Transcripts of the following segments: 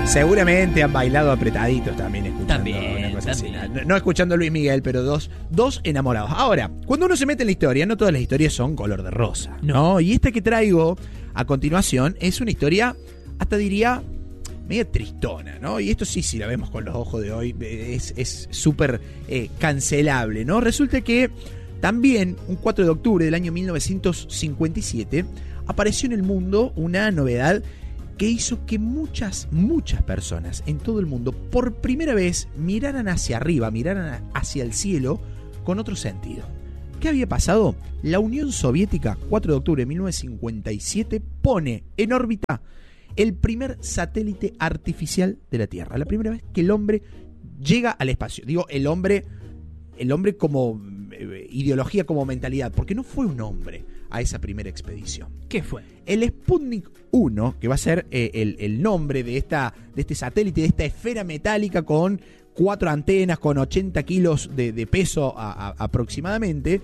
Seguramente han bailado apretaditos también escuchando una cosa así. No escuchando a Luis Miguel, pero dos enamorados. Ahora, cuando uno se mete en la historia, no todas las historias son color de rosa, ¿no? Y esta que traigo a continuación es una historia, hasta diría, media tristona, ¿no? Y esto sí la vemos con los ojos de hoy, es súper cancelable, ¿no? Resulta que también, un 4 de octubre del año 1957, apareció en el mundo una novedad que hizo que muchas personas en todo el mundo por primera vez miraran hacia arriba, miraran hacia el cielo con otro sentido. ¿Qué había pasado? La Unión Soviética, 4 de octubre de 1957, pone en órbita el primer satélite artificial de la Tierra. La primera vez que el hombre llega al espacio. Digo, el hombre como ideología, como mentalidad, porque no fue un hombre a esa primera expedición. ¿Qué fue? El Sputnik 1, que va a ser el nombre de este satélite, de esta esfera metálica con 4 antenas, con 80 kilos de peso aproximadamente,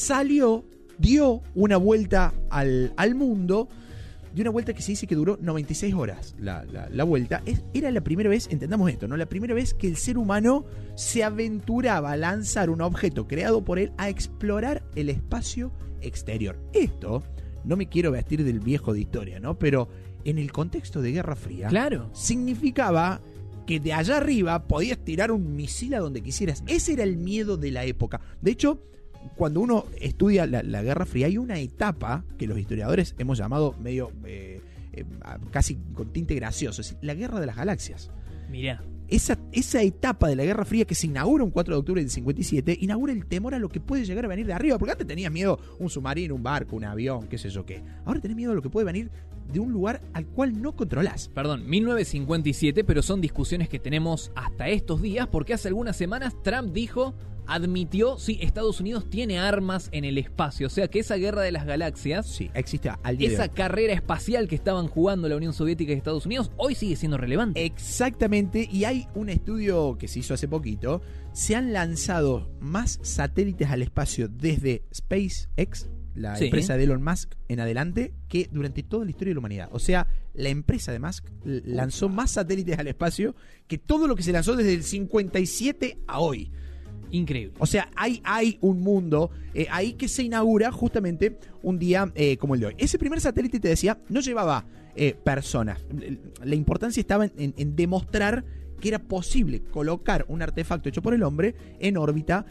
dio una vuelta al mundo, de una vuelta que se dice que duró 96 horas la vuelta. Era la primera vez, entendamos esto, ¿no? La primera vez que el ser humano se aventuraba a lanzar un objeto creado por él a explorar el espacio exterior. Esto, no me quiero vestir del viejo de historia, ¿no? Pero en el contexto de Guerra Fría, claro, significaba que de allá arriba podías tirar un misil a donde quisieras. Ese era el miedo de la época. De hecho, cuando uno estudia la Guerra Fría, hay una etapa que los historiadores hemos llamado medio casi con tinte gracioso, es decir, la Guerra de las Galaxias. Mirá. Esa etapa de la Guerra Fría que se inaugura un 4 de octubre del 57, inaugura el temor a lo que puede llegar a venir de arriba. Porque antes tenías miedo un submarino, un barco, un avión, qué sé yo qué. Ahora tenés miedo a lo que puede venir de un lugar al cual no controlás. Perdón, 1957, pero son discusiones que tenemos hasta estos días, porque hace algunas semanas Trump admitió, sí, Estados Unidos tiene armas en el espacio, o sea que esa guerra de las galaxias, sí, existe al día de esa hoy. Carrera espacial que estaban jugando la Unión Soviética y Estados Unidos, hoy sigue siendo relevante. Exactamente, y hay un estudio que se hizo hace poquito, se han lanzado más satélites al espacio desde SpaceX, la empresa de Elon Musk, en adelante, que durante toda la historia de la humanidad. O sea, la empresa de Musk lanzó más satélites al espacio que todo lo que se lanzó desde el 57 a hoy. Increíble. O sea, hay un mundo ahí que se inaugura justamente un día como el de hoy. Ese primer satélite, te decía, no llevaba personas. La importancia estaba en demostrar que era posible colocar un artefacto hecho por el hombre en órbita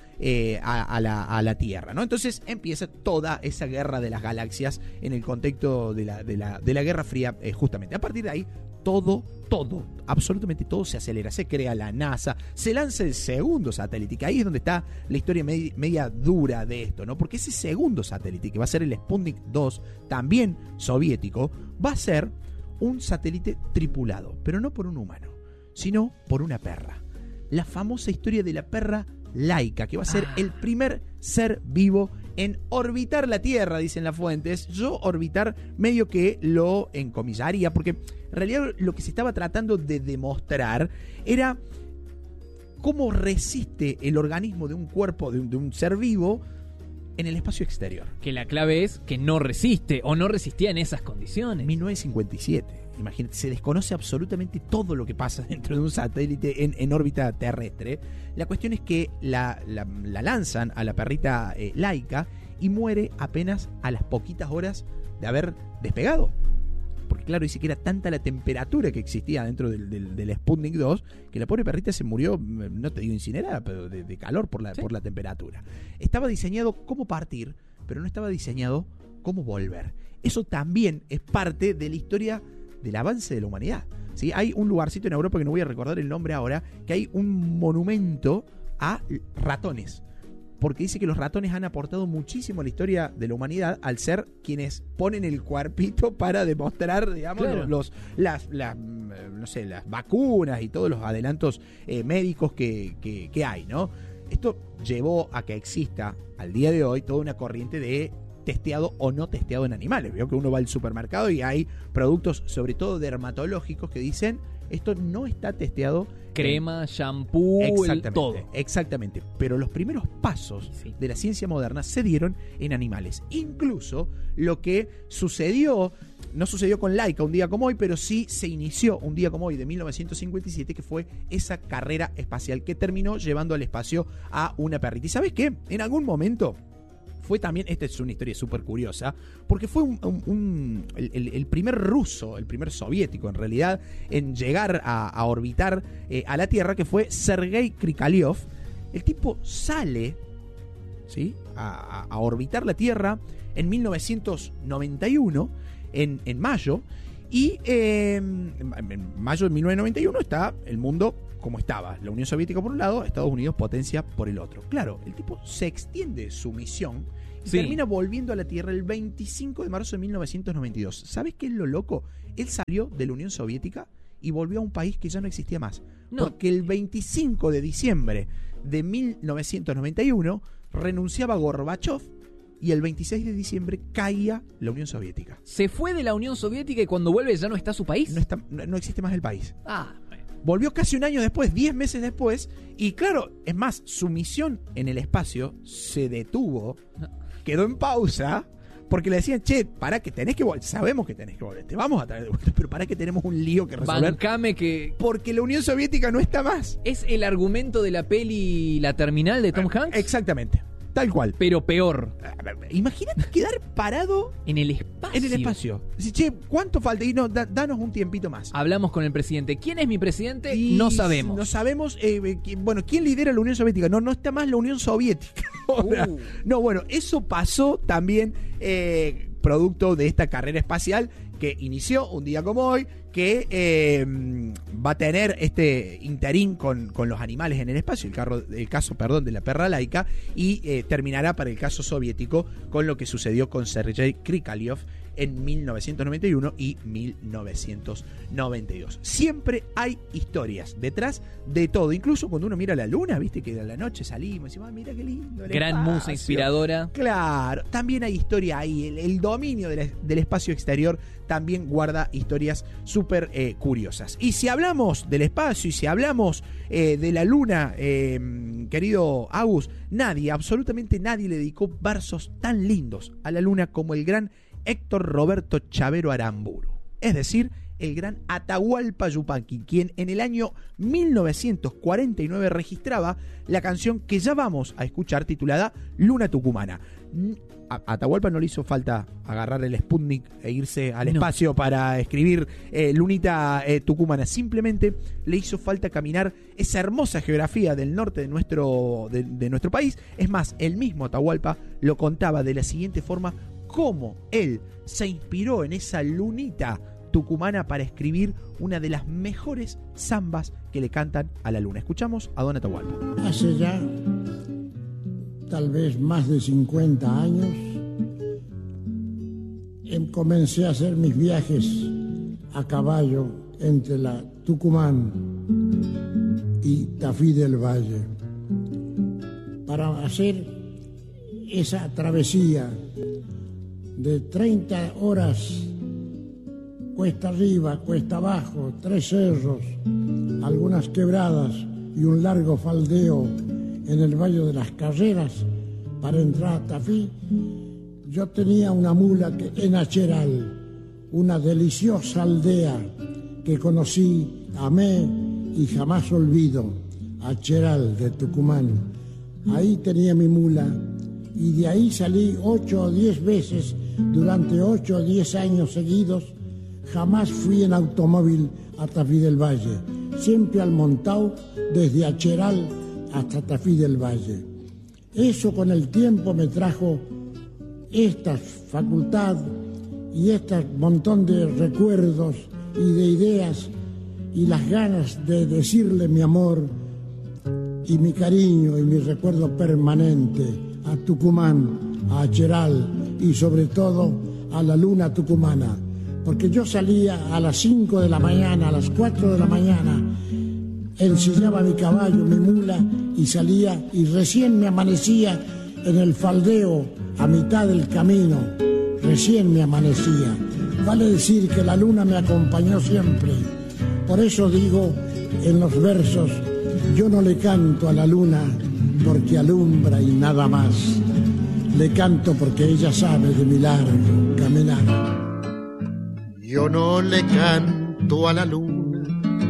a la Tierra, ¿no? Entonces empieza toda esa guerra de las galaxias en el contexto de la Guerra Fría, justamente. A partir de ahí, todo, absolutamente todo se acelera. Se crea la NASA, se lanza el segundo satélite, que ahí es donde está la historia media dura de esto, ¿no? Porque ese segundo satélite, que va a ser el Sputnik 2, también soviético, va a ser un satélite tripulado, pero no por un humano, sino por una perra. La famosa historia de la perra Laika, que va a ser el primer ser vivo en orbitar la Tierra, dicen las fuentes. Yo orbitar medio que lo encomisaría, porque en realidad lo que se estaba tratando de demostrar era cómo resiste el organismo de un cuerpo, de un ser vivo, en el espacio exterior. Que la clave es que no resiste, o no resistía en esas condiciones. 1957. Imagínate, se desconoce absolutamente todo lo que pasa dentro de un satélite en órbita terrestre. La cuestión es que la lanzan a la perrita Laika y muere apenas a las poquitas horas de haber despegado. Porque claro, dice que era tanta la temperatura que existía dentro del Sputnik 2 que la pobre perrita se murió, no te digo incinerada, pero de calor por la temperatura. Estaba diseñado cómo partir, pero no estaba diseñado cómo volver. Eso también es parte de la historia del avance de la humanidad, ¿sí? Hay un lugarcito en Europa que no voy a recordar el nombre ahora, que hay un monumento a ratones, porque dice que los ratones han aportado muchísimo a la historia de la humanidad al ser quienes ponen el cuerpito para demostrar, digamos, claro, las vacunas y todos los adelantos médicos que hay, ¿no? Esto llevó a que exista al día de hoy toda una corriente de testeado o no testeado en animales. Veo que uno va al supermercado y hay productos, sobre todo dermatológicos, que dicen esto no está testeado. Crema, shampoo, todo. Exactamente. Pero los primeros pasos de la ciencia moderna se dieron en animales. Incluso lo que sucedió, no sucedió con Laika un día como hoy, pero sí se inició un día como hoy de 1957, que fue esa carrera espacial que terminó llevando al espacio a una perrita. ¿Y sabes qué? En algún momento fue también, esta es una historia súper curiosa, porque fue el primer ruso, el primer soviético en realidad, en llegar a orbitar a la Tierra, que fue Sergei Krikalev. El tipo sale, ¿sí?, a orbitar la Tierra en 1991, en mayo, y en mayo de 1991 está el mundo como estaba, la Unión Soviética por un lado, Estados Unidos potencia por el otro. Claro, el tipo se extiende su misión y termina volviendo a la Tierra el 25 de marzo de 1992. ¿Sabes qué es lo loco? Él salió de la Unión Soviética y volvió a un país que ya no existía más. No. Porque el 25 de diciembre de 1991 renunciaba Gorbachev y el 26 de diciembre caía la Unión Soviética. Se fue de la Unión Soviética y cuando vuelve ya no está su país. No existe más el país. Bueno. Volvió casi un año después, 10 meses después, y claro, es más, su misión en el espacio se detuvo, quedó en pausa, porque le decían, che, pará que tenés que volver, sabemos que tenés que volver, te vamos a traer de vuelta, pero pará que tenemos un lío que resolver. Bancame que... Porque la Unión Soviética no está más. ¿Es el argumento de la peli La Terminal de Tom Hanks? Exactamente. Tal cual. Pero peor. Imagínate quedar parado en el espacio. En el espacio. Dice, che, ¿cuánto falta? Y no, danos un tiempito más. Hablamos con el presidente. ¿Quién es mi presidente? No sabemos. No sabemos. ¿Quién lidera la Unión Soviética? No está más la Unión Soviética. No, bueno, eso pasó también producto de esta carrera espacial que inició un día como hoy, que va a tener este interín con los animales en el espacio, el caso de la perra Laika, y terminará para el caso soviético con lo que sucedió con Sergei Krikalev en 1991 y 1992. Siempre hay historias detrás de todo, incluso cuando uno mira la luna, viste que a la noche salimos y decimos, mira qué lindo el gran espacio. Musa inspiradora. Claro, también hay historia ahí, el dominio del espacio exterior también guarda historias súper curiosas. Y si hablamos del espacio y si hablamos de la luna, querido Agus, absolutamente nadie le dedicó versos tan lindos a la luna como el gran Héctor Roberto Chavero Aramburu, es decir, el gran Atahualpa Yupanqui, quien en el año 1949 registraba la canción que ya vamos a escuchar, titulada Luna Tucumana. A Atahualpa no le hizo falta agarrar el Sputnik e irse al espacio para escribir Lunita Tucumana, simplemente le hizo falta caminar esa hermosa geografía del norte de nuestro país. Es más, el mismo Atahualpa lo contaba de la siguiente forma, cómo él se inspiró en esa lunita tucumana para escribir una de las mejores zambas que le cantan a la luna. Escuchamos a Don Atahualpa. Hace ya tal vez más de 50 años comencé a hacer mis viajes a caballo entre la Tucumán y Tafí del Valle para hacer esa travesía de 30 horas, cuesta arriba, cuesta abajo, 3 cerros, algunas quebradas y un largo faldeo en el Valle de las Carreras para entrar a Tafí. Yo tenía una mula en Acheral, una deliciosa aldea que conocí, amé y jamás olvido, Acheral de Tucumán. Ahí tenía mi mula y de ahí salí 8 o 10 veces durante 8 o 10 años seguidos. Jamás fui en automóvil a Tafí del Valle, siempre al montado desde Acheral hasta Tafí del Valle. Eso con el tiempo me trajo esta facultad y este montón de recuerdos y de ideas y las ganas de decirle mi amor y mi cariño y mi recuerdo permanente a Tucumán, a Acheral y sobre todo a la luna tucumana, porque yo salía a las 5 de la mañana, a las 4 de la mañana, ensillaba mi caballo, mi mula y salía y recién me amanecía en el faldeo, a mitad del camino, recién me amanecía. Vale decir que la luna me acompañó siempre. Por eso digo en los versos, yo no le canto a la luna porque alumbra y nada más. Le canto porque ella sabe de mi largo caminar. Yo no le canto a la luna